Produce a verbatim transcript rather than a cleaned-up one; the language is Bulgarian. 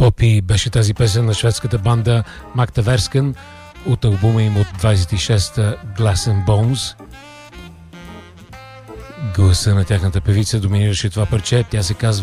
Утопии беше тази песен на шведската банда Magda Versken от албума им от двайсет и шеста Glass and Bones. Гласа на тяхната певица доминираше това парче. Тя се казва